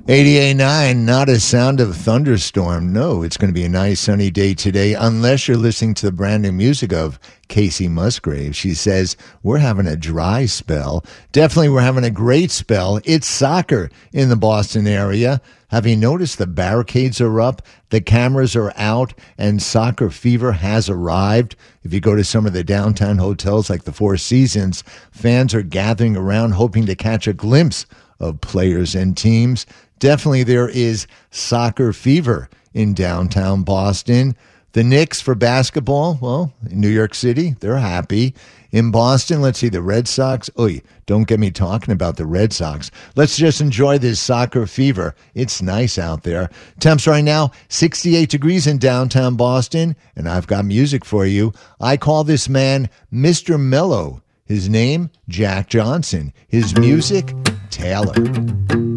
88.9, not a sound of thunderstorm. No, it's going to be a nice sunny day today, unless you're listening to the brand new music of Casey Musgrave. She says, we're having a dry spell. Definitely we're having a great spell. It's soccer in the Boston area. Have you noticed the barricades are up, the cameras are out, and soccer fever has arrived? If you go to some of the downtown hotels like the Four Seasons, fans are gathering around hoping to catch a glimpse of players and teams. Definitely there is soccer fever in downtown Boston. The Knicks for basketball, well, in New York City, they're happy. In Boston, let's see, the Red Sox. Oy, don't get me talking about the Red Sox. Let's just enjoy this soccer fever. It's nice out there. Temps right now, 68 degrees in downtown Boston, and I've got music for you. I call this man Mr. Mellow. His name, Jack Johnson. His music, Taylor.